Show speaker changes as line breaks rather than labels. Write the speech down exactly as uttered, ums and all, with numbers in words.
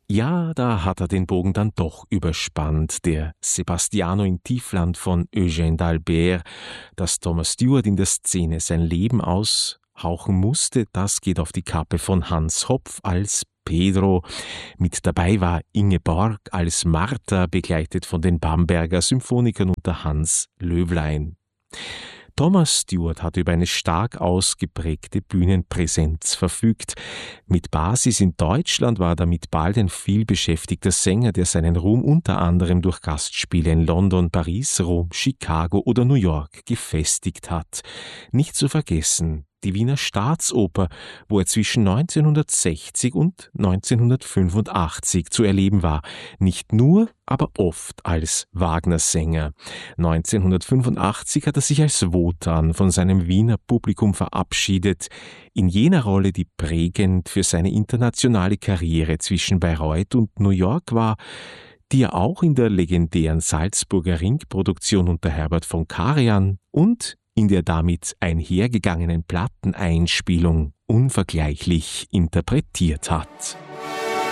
Ja, da hat er den Bogen dann doch überspannt. Der Sebastiano in Tiefland von Eugène d'Albert, dass Thomas Stewart in der Szene sein Leben aushauchen musste, das geht auf die Kappe von Hans Hopf als Pedro. Mit dabei war Ingeborg als Martha, begleitet von den Bamberger Symphonikern unter Hans Löwlein. Thomas Stewart hat über eine stark ausgeprägte Bühnenpräsenz verfügt. Mit Basis in Deutschland war er damit bald ein vielbeschäftigter Sänger, der seinen Ruhm unter anderem durch Gastspiele in London, Paris, Rom, Chicago oder New York gefestigt hat. Nicht zu vergessen die Wiener Staatsoper, wo er zwischen neunzehnhundertsechzig und neunzehnhundertfünfundachtzig zu erleben war. Nicht nur, aber oft als Wagner-Sänger. neunzehnhundertfünfundachtzig hat er sich als Wotan von seinem Wiener Publikum verabschiedet, in jener Rolle, die prägend für seine internationale Karriere zwischen Bayreuth und New York war, die er auch in der legendären Salzburger Ringproduktion unter Herbert von Karajan und in der damit einhergegangenen Platteneinspielung unvergleichlich interpretiert hat.